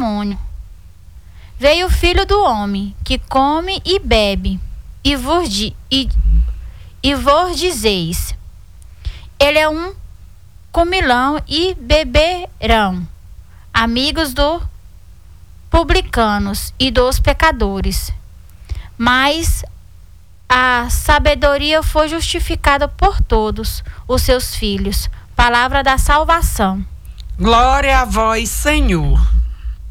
demônio. Veio o Filho do Homem, que come e bebe, e vos dizeis: ele é um comilão e beberão, amigos dos publicanos e dos pecadores. Mas a sabedoria foi justificada por todos os seus filhos. Palavra da salvação. Glória a vós, Senhor.